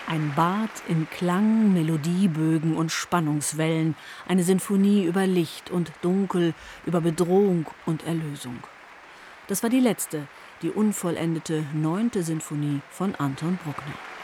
Ein Bad in Klang, Melodiebögen und Spannungswellen, eine Sinfonie über Licht und Dunkel, über Bedrohung und Erlösung. Das war die letzte, die unvollendete 9. Sinfonie von Anton Bruckner.